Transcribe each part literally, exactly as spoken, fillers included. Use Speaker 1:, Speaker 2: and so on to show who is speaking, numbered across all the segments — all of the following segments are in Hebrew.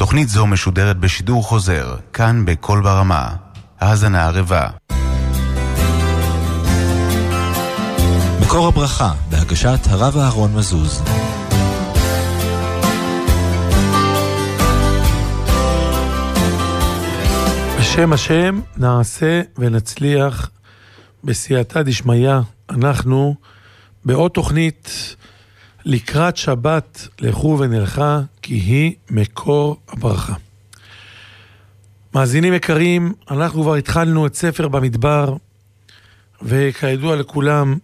Speaker 1: תוכנית זו משודרת בשידור חוזר, כאן בכל ברמה. האזנה ערבה.
Speaker 2: מקור הברכה, בהגשת הרב אהרון מזוז.
Speaker 3: בשם השם נעשה ונצליח בסייעתא דשמיא. אנחנו בעוד תוכנית לקראת שבת לכו ונלכה, כי היא מקור הברכה. מאזינים יקרים, אנחנו כבר התחלנו את ספר במדבר, וכידוע לכולם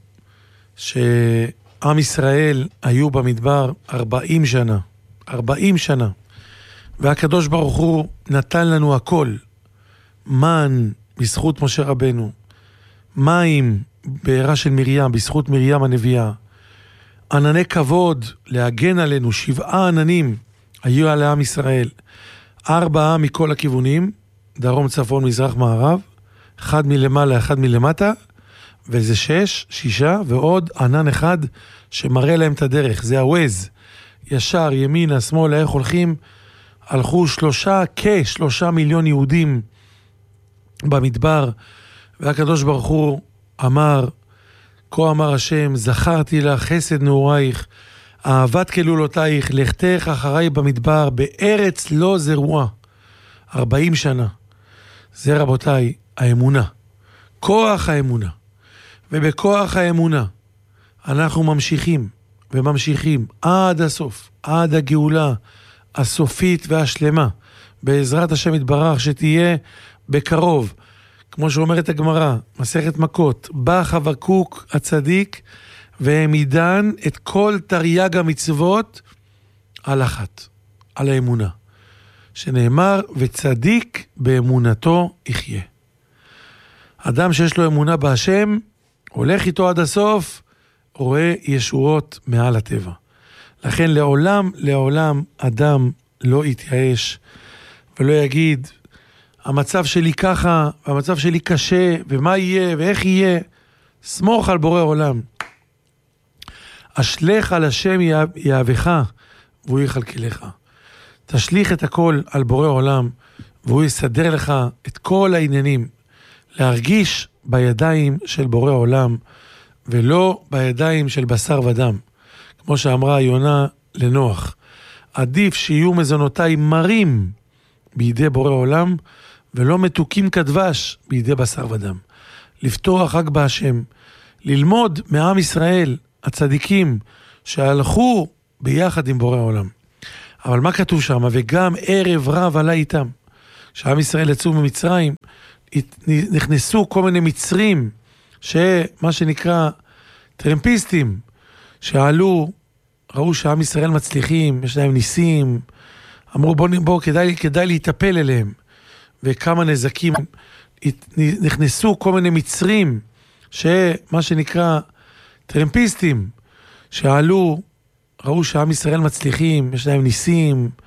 Speaker 3: שעם ישראל היו במדבר ארבעים שנה, ארבעים שנה, והקדוש ברוך הוא נתן לנו הכל, מן בזכות משה רבנו, מים בעירה של מרים בזכות מרים הנביאה, ענני כבוד להגן עלינו, שבעה עננים היו על עם ישראל, ארבעה מכל הכיוונים, דרום, צפון, מזרח, מערב, אחד מלמעלה, אחד מלמטה, וזה שש, שישה, ועוד ענן אחד שמראה להם את הדרך, זה הוויז, ישר, ימינה, שמאלה, איך הולכים, הלכו שלושה, כשלושה מיליון יהודים במדבר, והקדוש ברוך הוא אמר, כה אמר השם, זכרתי לך חסד נעורייך, אהבת כלולותייך, לכתך אחריי במדבר, בארץ לא זרועה, ארבעים שנה. זה רבותיי, האמונה, כוח האמונה, ובכוח האמונה, אנחנו ממשיכים וממשיכים עד הסוף, עד הגאולה הסופית והשלמה, בעזרת השם יתברך, שתהיה בקרוב, כמו שאומרת הגמרא, מסכת מכות, בא חבקוק הצדיק, והעמידן את כל תרי"ג המצוות על אחת, על האמונה. שנאמר, וצדיק באמונתו יחיה. אדם שיש לו אמונה בהשם, הולך איתו עד הסוף, רואה ישועות מעל הטבע. לכן לעולם, לעולם, אדם לא יתייאש, ולא יגיד, המצב שלי ככה, והמצב שלי קשה, ומה יהיה, ואיך יהיה. סמוך על בורא עולם. אשלך על השם יאהבך, והוא יכלכלך. תשליך את הכל על בורא עולם, והוא יסדר לך את כל העניינים. להרגיש בידיים של בורא עולם, ולא בידיים של בשר ודם. כמו שאמרה יונה לנוח, עדיף שיהיו מזונותיי מרים בידי בורא עולם, ולא מתוקים כדבש בידי בשר ודם. לפתוח רק בהשם, ללמוד מעם ישראל, הצדיקים, שהלכו ביחד עם בורא עולם. אבל מה כתוב שם? וגם ערב רב עלה איתם. שעם ישראל יצאו ממצרים, נכנסו כל מיני מצרים, שמה שנקרא טרמפיסטים, שעלו, ראו שעם ישראל מצליחים, יש להם ניסים, אמרו בוא, בוא כדאי, כדאי להתאפל אליהם, וכמה נזקים, נכנסו כל מיני מצרים, שמה שנקרא טרמפיסטים, שעלו, ראו שעם ישראל מצליחים, יש להם ניסים,